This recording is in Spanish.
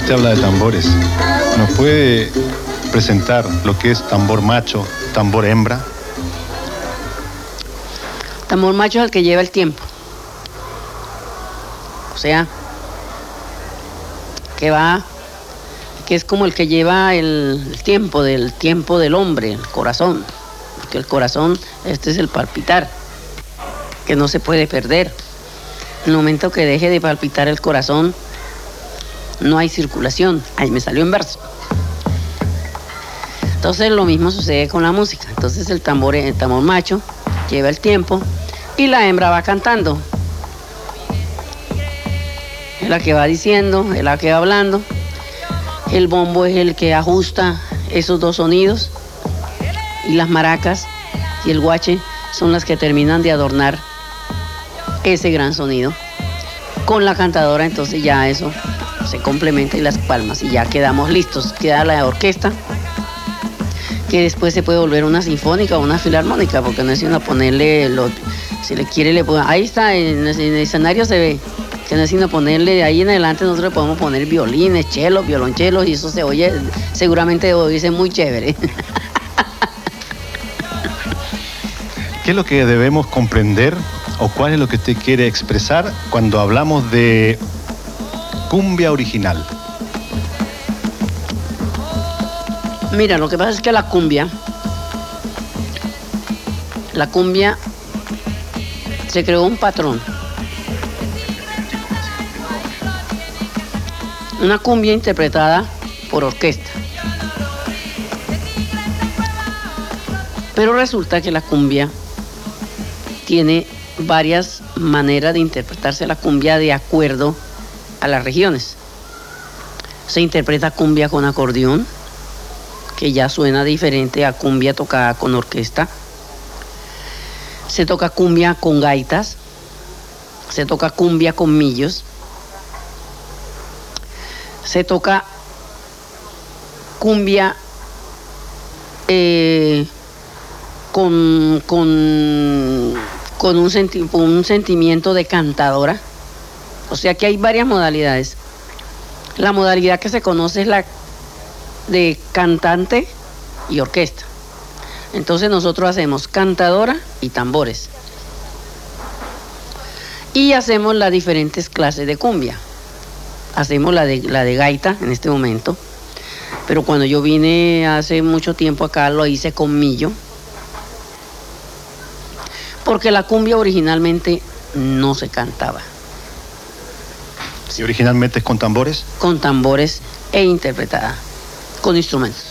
usted habla de tambores, ¿nos puede presentar lo que es tambor macho, tambor hembra? Tambor macho es el que lleva el tiempo. O sea, que es como el que lleva el tiempo del hombre, el corazón. Porque el corazón, este es el palpitar, que no se puede perder. En el momento que deje de palpitar el corazón, no hay circulación. Ahí me salió en verso. Entonces lo mismo sucede con la música. Entonces el tambor macho lleva el tiempo y la hembra va cantando. Es la que va diciendo, es la que va hablando. El bombo es el que ajusta esos dos sonidos. Y las maracas y el guache son las que terminan de adornar ese gran sonido. Con la cantadora entonces ya eso se complementa y las palmas y ya quedamos listos. Queda la orquesta, que después se puede volver una sinfónica o una filarmónica, porque no es sino ponerle, si le quiere le puede, ahí está, en el escenario se ve, que no es sino ponerle, de ahí en adelante nosotros le podemos poner violines, chelos, violonchelos, y eso se oye, seguramente oírse muy chévere. ¿Qué es lo que debemos comprender o cuál es lo que usted quiere expresar cuando hablamos de cumbia original? Mira, lo que pasa es que la cumbia se creó un patrón. Una cumbia interpretada por orquesta. Pero resulta que la cumbia tiene varias maneras de interpretarse la cumbia de acuerdo a las regiones. Se interpreta cumbia con acordeón, que ya suena diferente a cumbia tocada con orquesta. Se toca cumbia con gaitas, se toca cumbia con millos, se toca cumbia con un sentimiento de cantadora. O sea que hay varias modalidades. La modalidad que se conoce es la de cantante y orquesta. Entonces nosotros hacemos cantadora y tambores. Y hacemos las diferentes clases de cumbia. Hacemos la de gaita en este momento. Pero cuando yo vine hace mucho tiempo acá lo hice con millo. Porque la cumbia originalmente no se cantaba. ¿Y originalmente es con tambores? Con tambores e interpretada con instrumentos.